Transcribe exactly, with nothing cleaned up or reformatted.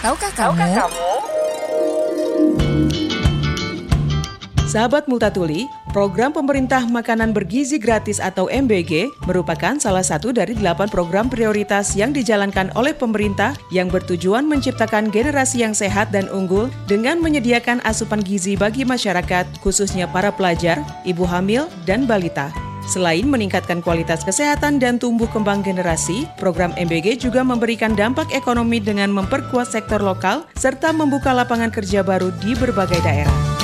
Tahukah kamu? Tahukah kamu? Sahabat Multatuli, program pemerintah makanan bergizi gratis atau M B G merupakan salah satu dari delapan program prioritas yang dijalankan oleh pemerintah yang bertujuan menciptakan generasi yang sehat dan unggul dengan menyediakan asupan gizi bagi masyarakat, khususnya para pelajar, ibu hamil, dan balita. Selain meningkatkan kualitas kesehatan dan tumbuh kembang generasi, program M B G juga memberikan dampak ekonomi dengan memperkuat sektor lokal serta membuka lapangan kerja baru di berbagai daerah.